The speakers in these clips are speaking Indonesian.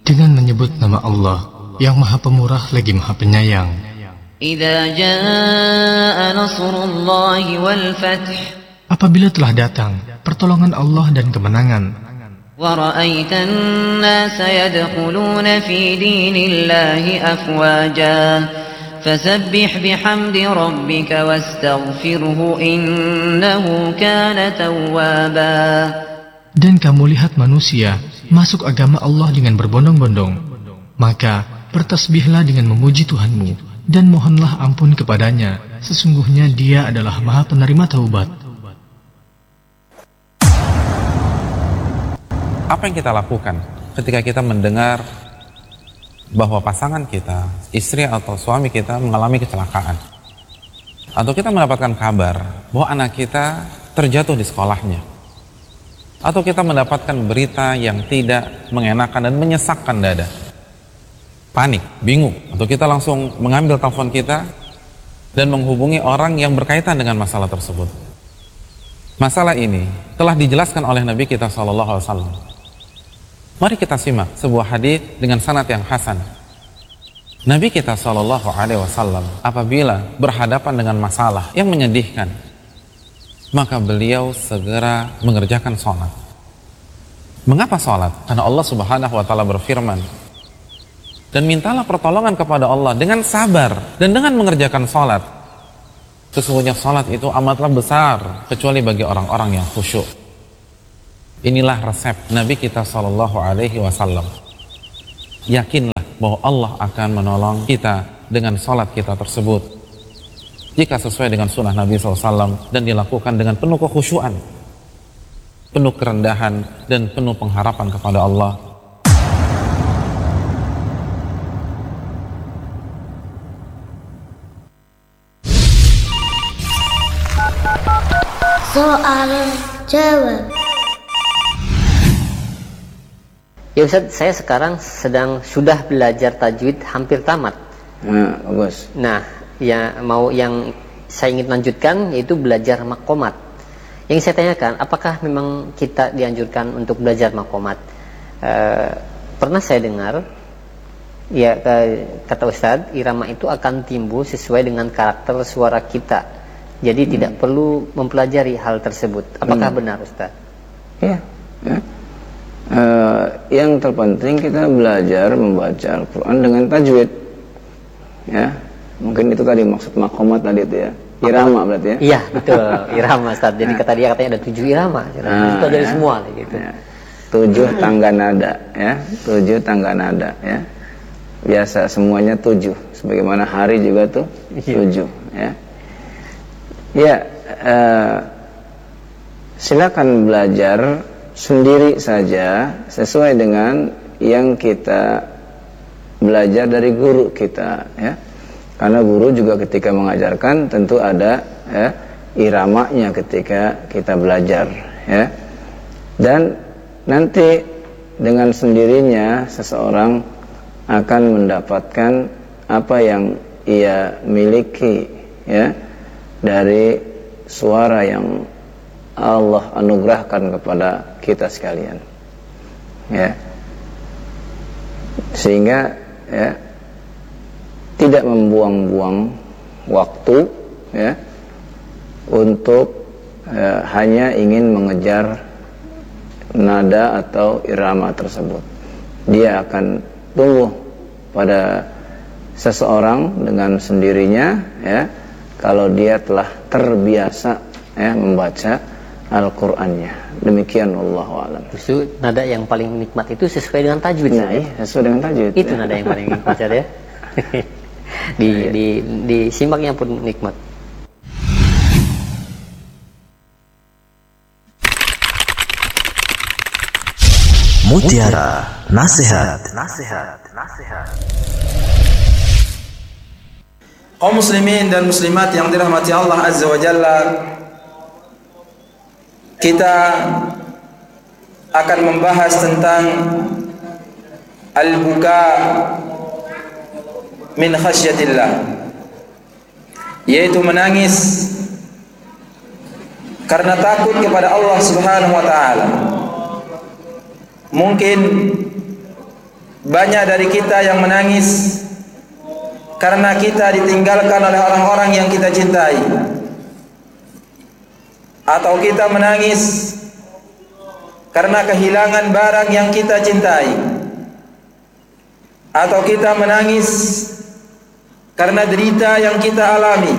dengan menyebut nama Allah yang Maha Pemurah lagi Maha Penyayang. Idza jaa nasrullahi wal fath. Apabila telah datang pertolongan Allah dan kemenangan. Wa ra'aitan nasa yadkhuluna fi dinillahi afwaja. Fasabbih bihamdi rabbika wastaghfirhu innahu kana tawwaba. Dan kamu lihat manusia masuk agama Allah dengan berbondong-bondong. Maka bertasbihlah dengan memuji Tuhanmu dan mohonlah ampun kepadanya. Sesungguhnya Dia adalah Maha Penerima Taubat. Apa yang kita lakukan ketika kita mendengar bahwa pasangan kita, istri atau suami kita mengalami kecelakaan, atau kita mendapatkan kabar bahwa anak kita terjatuh di sekolahnya, atau kita mendapatkan berita yang tidak mengenakan dan menyesakkan dada, panik, bingung, atau kita langsung mengambil telepon kita dan menghubungi orang yang berkaitan dengan masalah tersebut. Masalah ini telah dijelaskan oleh Nabi kita SAW. Mari kita simak sebuah hadis dengan sanad yang hasan. Nabi kita SAW apabila berhadapan dengan masalah yang menyedihkan, maka beliau segera mengerjakan sholat. Mengapa sholat? Karena Allah Subhanahu wa Ta'ala berfirman, dan mintalah pertolongan kepada Allah dengan sabar dan dengan mengerjakan sholat. Sesungguhnya sholat itu amatlah besar, kecuali bagi orang-orang yang khusyuk. Inilah resep Nabi kita SAW. Yakinlah bahwa Allah akan menolong kita dengan sholat kita tersebut jika sesuai dengan sunnah Nabi SAW dan dilakukan dengan penuh kekhusyuan, penuh kerendahan, dan penuh pengharapan kepada Allah. Soal jawab. Ya Ustaz, saya sekarang sudah belajar tajwid hampir tamat. Nah, bagus. Nah, ya mau yang saya ingin lanjutkan yaitu belajar maqamat. Yang saya tanyakan, apakah memang kita dianjurkan untuk belajar maqamat? Pernah saya dengar, ya kata Ustaz, irama itu akan timbul sesuai dengan karakter suara kita. Jadi tidak perlu mempelajari hal tersebut. Apakah benar Ustaz? Ya. Yang terpenting kita belajar membaca Al-Quran dengan tajwid. Ya, mungkin itu tadi maksud maqamat tadi itu ya. Irama berarti ya? Iya, betul. Irama Ustaz. Jadi kata dia katanya ada 7 irama. Itu dari semua gitu. Ya. 7 tangga nada ya. 7 tangga nada ya. Biasa semuanya 7. Sebagaimana hari juga tuh 7 ya. Ya, silakan belajar sendiri saja sesuai dengan yang kita belajar dari guru kita ya. Karena guru juga ketika mengajarkan tentu ada ya, iramanya ketika kita belajar ya. Dan nanti dengan sendirinya seseorang akan mendapatkan apa yang ia miliki ya, dari suara yang Allah anugerahkan kepada kita sekalian ya, sehingga ya tidak membuang-buang waktu ya untuk hanya ingin mengejar nada atau irama tersebut. Dia akan tumbuh pada seseorang dengan sendirinya ya, kalau dia telah terbiasa ya membaca Al-Qur'annya. Demikian wallahu a'lam. Justru nada yang paling nikmat itu sesuai dengan tajwid. Nah, iya, sesuai dengan tajwid. Itu ya. Nada yang paling nikmat ya. Disimaknya pun nikmat. Mutiara Nasihat. Kaum muslimin dan muslimat yang dirahmati Allah Azza wa Jalla, kita akan membahas tentang al-buka min khasyatillah, yaitu menangis karena takut kepada Allah Subhanahu wa ta'ala. Mungkin banyak dari kita yang menangis karena kita ditinggalkan oleh orang-orang yang kita cintai, atau kita menangis karena kehilangan barang yang kita cintai, atau kita menangis karena derita yang kita alami,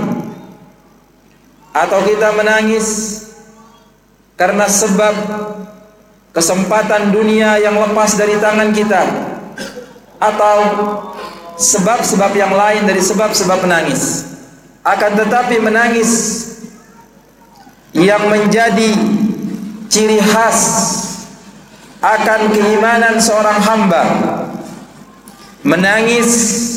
atau kita menangis karena sebab kesempatan dunia yang lepas dari tangan kita, atau sebab-sebab yang lain dari sebab-sebab menangis. Akan tetapi menangis yang menjadi ciri khas akan keimanan seorang hamba, menangis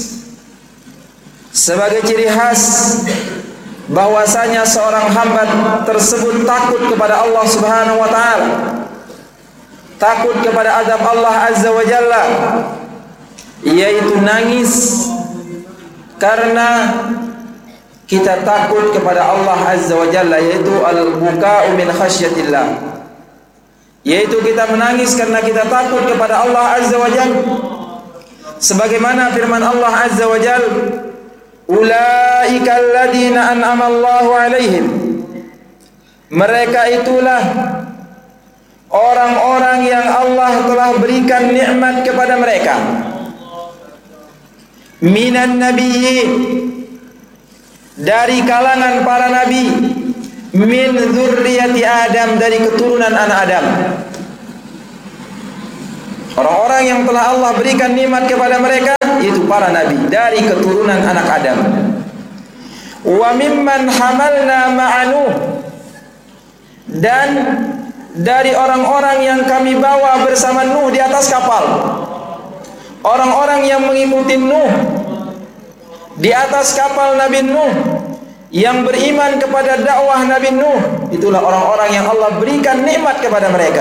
sebagai ciri khas bahwasanya seorang hamba tersebut takut kepada Allah Subhanahu wa taala, takut kepada azab Allah Azza wa Jalla, yaitu nangis karena kita takut kepada Allah Azza wa Jalla, yaitu al-buka'u min khasyatillah, yaitu kita menangis karena kita takut kepada Allah Azza wa Jalla, sebagaimana firman Allah Azza wa Jalla, ulaika alladziina an'ama Allahu 'alaihim, mereka itulah orang-orang yang Allah telah berikan nikmat kepada mereka, minan nabiyyin, dari kalangan para nabi, min dzurriyyati Adam, dari keturunan anak Adam. Orang-orang yang telah Allah berikan nikmat kepada mereka yaitu para nabi dari keturunan anak Adam. Wa mimman hamalna ma'anu, dan dari orang-orang yang kami bawa bersama Nuh di atas kapal, orang-orang yang mengikuti Nuh di atas kapal Nabi Nuh, yang beriman kepada dakwah Nabi Nuh, itulah orang-orang yang Allah berikan nikmat kepada mereka.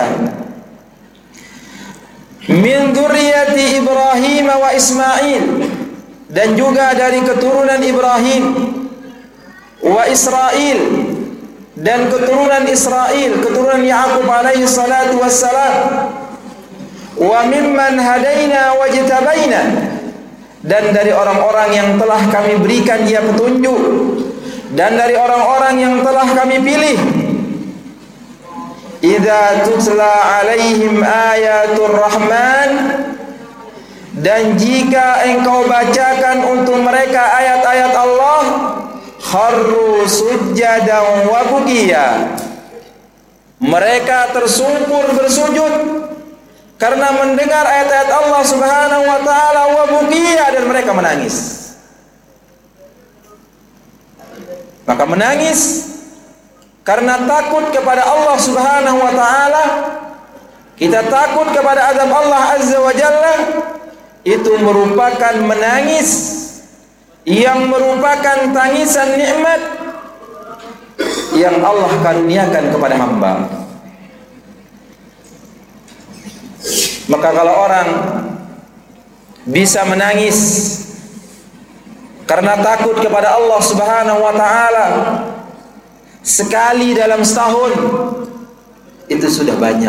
Min dzurriyyati Ibrahim wa Ismail, dan juga dari keturunan Ibrahim, wa Israil, dan keturunan Israil, keturunan Ya'qub alaihi salatu wassalam, wa mimman hadaina wajtabaina, dan dari orang-orang yang telah kami berikan dia petunjuk, dan dari orang-orang yang telah kami pilih. Idza tutla alaihim ayatur rahman, dan jika engkau bacakan untuk mereka ayat-ayat Allah, kharru sujjadan wa bukiya, mereka tersungkur bersujud karena mendengar ayat-ayat Allah Subhanahu wa taala, wa bukiya, dan mereka menangis. Maka menangis karena takut kepada Allah Subhanahu wa taala, kita takut kepada azab Allah Azza wa Jalla, itu merupakan menangis yang merupakan tangisan nikmat yang Allah karuniakan kepada hamba. Maka kalau orang bisa menangis karena takut kepada Allah Subhanahu wa taala sekali dalam setahun, itu sudah banyak.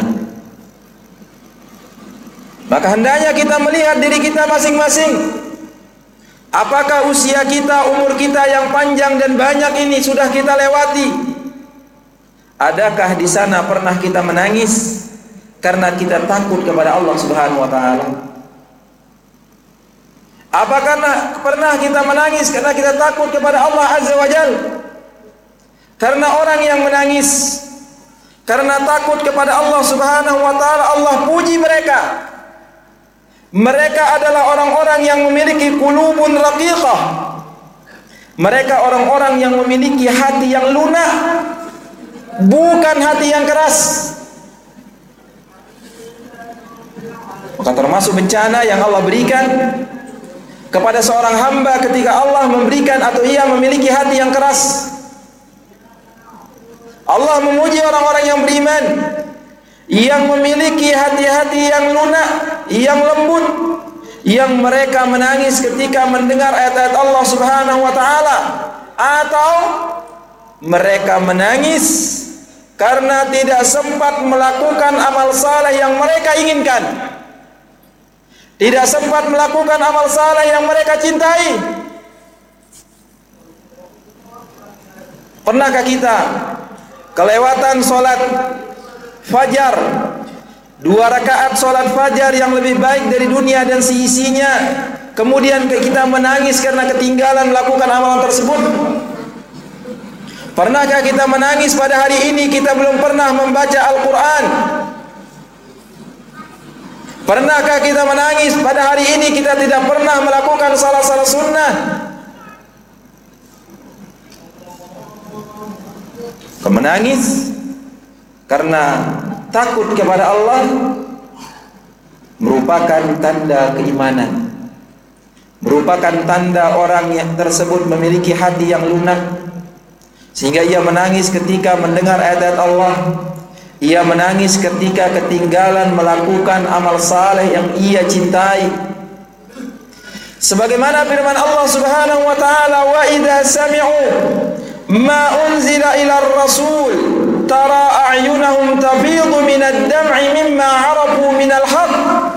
Maka hendaknya kita melihat diri kita masing-masing. Apakah usia kita, umur kita yang panjang dan banyak ini sudah kita lewati? Adakah di sana pernah kita menangis karena kita takut kepada Allah Subhanahu wa taala? Apakah pernah kita menangis karena kita takut kepada Allah Azza wa Jalla? Karena orang yang menangis karena takut kepada Allah Subhanahu wa taala, Allah puji mereka. Mereka adalah orang-orang yang memiliki qulubun raqiqah. Mereka orang-orang yang memiliki hati yang lunak, bukan hati yang keras. Maka termasuk bencana yang Allah berikan kepada seorang hamba ketika Allah memberikan atau ia memiliki hati yang keras. Allah memuji orang-orang yang beriman, yang memiliki hati-hati yang lunak, yang lembut, yang mereka menangis ketika mendengar ayat-ayat Allah Subhanahu wa taala, atau mereka menangis karena tidak sempat melakukan amal saleh yang mereka inginkan. tidak sempat melakukan amal saleh yang mereka cintai. Pernahkah kita kelewatan sholat fajar, 2 rakaat sholat fajar yang lebih baik dari dunia dan seisinya, kemudian kita menangis karena ketinggalan melakukan amalan tersebut? Pernahkah kita menangis pada hari ini kita belum pernah membaca Al-Quran? Pernahkah kita menangis pada hari ini kita tidak pernah melakukan salah-salah sunnah? Menangis karena takut kepada Allah merupakan tanda keimanan, merupakan tanda orang yang tersebut memiliki hati yang lunak, sehingga ia menangis ketika mendengar ayat Allah. Ia menangis ketika ketinggalan melakukan amal saleh yang ia cintai. Sebagaimana firman Allah Subhanahu wa taala, "Wa idza sami'u ma unzila ila ar-rasul tara a'yunahum tafidu minad dam'i mimma 'arafu minal haqq."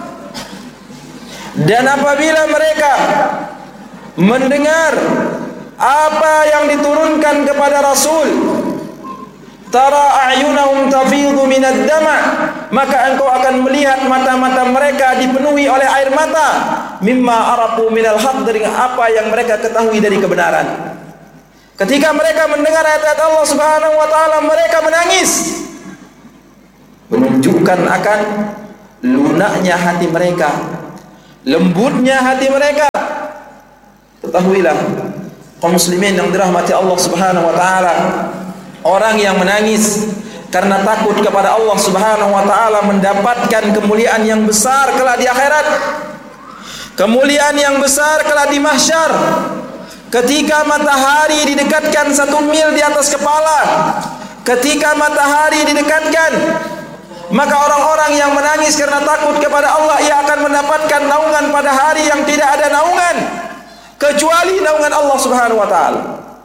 Dan apabila mereka mendengar apa yang diturunkan kepada Rasul, tara a'yunahum tafidu minad dam', maka engkau akan melihat mata-mata mereka dipenuhi oleh air mata, mimma 'arafu minal haqq, dari apa yang mereka ketahui dari kebenaran. Ketika mereka mendengar ayat-ayat Allah Subhanahu wa taala, mereka menangis, menunjukkan akan lunaknya hati mereka, lembutnya hati mereka. Ketahuilah kaum muslimin yang dirahmati Allah Subhanahu wa taala, orang yang menangis karena takut kepada Allah Subhanahu wa taala mendapatkan kemuliaan yang besar kelak di akhirat, kemuliaan yang besar kelak di mahsyar. Ketika matahari didekatkan 1 mil di atas kepala, ketika matahari didekatkan, maka orang-orang yang menangis karena takut kepada Allah, ia akan mendapatkan naungan pada hari yang tidak ada naungan kecuali naungan Allah Subhanahu wa taala.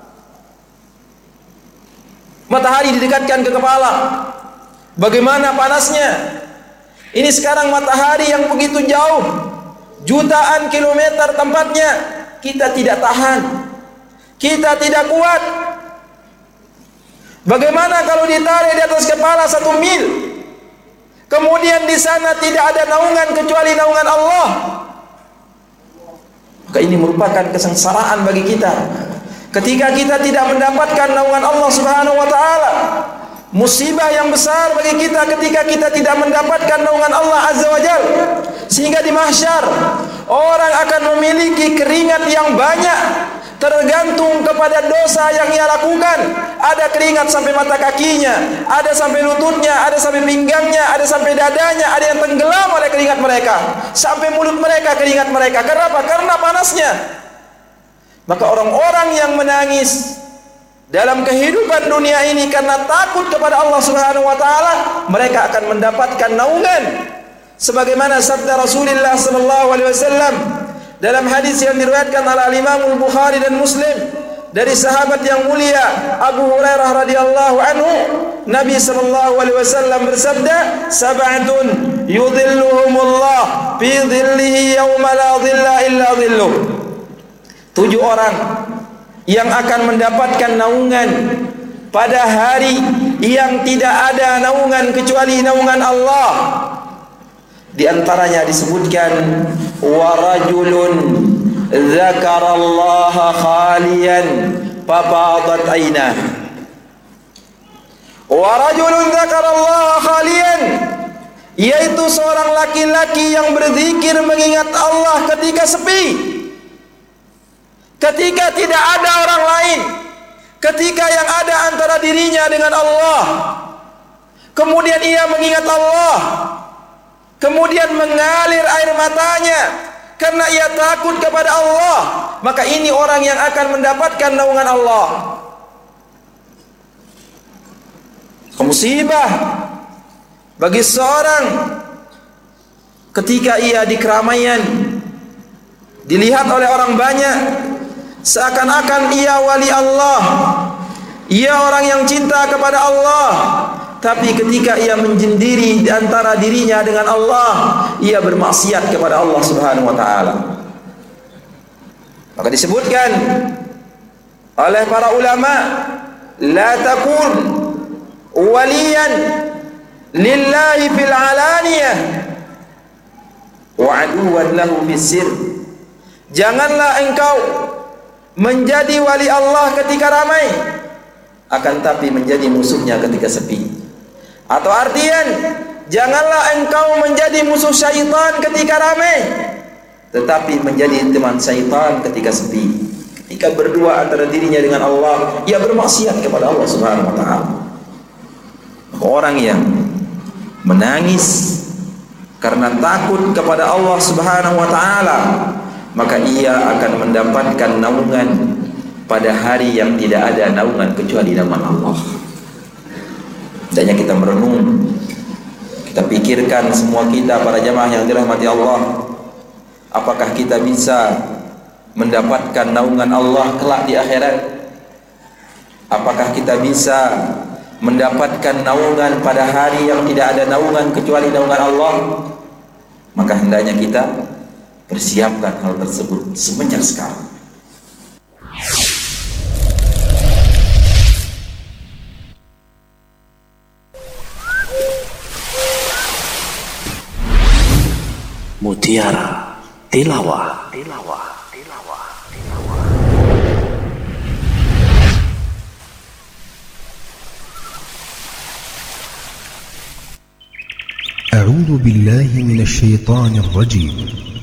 Matahari didekatkan ke kepala, bagaimana panasnya. Ini sekarang matahari yang begitu jauh, jutaan kilometer tempatnya, kita tidak tahan, kita tidak kuat. Bagaimana kalau ditarik di atas kepala 1 mil, kemudian di sana tidak ada naungan kecuali naungan Allah? Maka ini merupakan kesengsaraan bagi kita ketika kita tidak mendapatkan naungan Allah Subhanahu wa taala. Musibah yang besar bagi kita ketika kita tidak mendapatkan naungan Allah Azza wa Jalla, sehingga di mahsyar orang akan memiliki keringat yang banyak tergantung kepada dosa yang ia lakukan. Ada keringat sampai mata kakinya, ada sampai lututnya, ada sampai pinggangnya, ada sampai dadanya, ada yang tenggelam oleh keringat mereka, sampai mulut mereka keringat mereka. Kenapa? Karena panasnya. Maka orang-orang yang menangis dalam kehidupan dunia ini karena takut kepada Allah Subhanahu wa taala, mereka akan mendapatkan naungan sebagaimana sabda Rasulullah sallallahu alaihi wasallam dalam hadis yang diriwayatkan oleh Imam Al-Bukhari dan Muslim dari sahabat yang mulia Abu Hurairah radhiyallahu anhu, Nabi sallallahu alaihi wasallam bersabda, "Sab'atun yudhilluhumullah fi dhillihi yauma la dhilla illa dhilluh." 7 orang yang akan mendapatkan naungan pada hari yang tidak ada naungan kecuali naungan Allah. Di antaranya disebutkan, wa rajulun dzakarallaha khaliyan fafadat ainah. Wa rajulun dzakarallaha khaliyan, yaitu seorang laki-laki yang berzikir mengingat Allah ketika sepi, ketika tidak ada orang lain, ketika yang ada antara dirinya dengan Allah. Kemudian ia mengingat Allah, kemudian mengalir air matanya karena ia takut kepada Allah, maka ini orang yang akan mendapatkan naungan Allah. Musibah bagi seorang ketika ia di keramaian, dilihat oleh orang banyak, seakan-akan ia wali Allah, ia orang yang cinta kepada Allah, tapi ketika ia menyendiri di antara dirinya dengan Allah, ia bermaksiat kepada Allah Subhanahu wa taala. Maka disebutkan oleh para ulama, la takun waliyan lillahi fil alaniyah wa aduwan lahu fis sir. Janganlah engkau menjadi wali Allah ketika ramai, akan tapi menjadi musuhnya ketika sepi. Atau artian, janganlah engkau menjadi musuh syaitan ketika ramai, tetapi menjadi teman syaitan ketika sepi. Ketika berdua antara dirinya dengan Allah, ia bermaksiat kepada Allah Subhanahu wa taala. Orang yang menangis karena takut kepada Allah Subhanahu wa taala, maka ia akan mendapatkan naungan pada hari yang tidak ada naungan kecuali nama Allah. Hendaknya kita merenung, kita pikirkan semua kita para jamaah yang dirahmati Allah, apakah kita bisa mendapatkan naungan Allah kelak di akhirat? Apakah kita bisa mendapatkan naungan pada hari yang tidak ada naungan kecuali naungan Allah? Maka hendaknya kita persiapkan hal tersebut semenjak sekarang. Mutiara Tilawah. أعوذ بالله من الشيطان الرجيم.